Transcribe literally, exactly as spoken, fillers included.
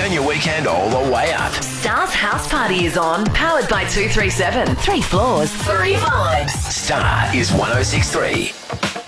Turn your weekend all the way up. Star's House Party is on, powered by two three seven. Three floors, three vibes. Star is one oh six point three.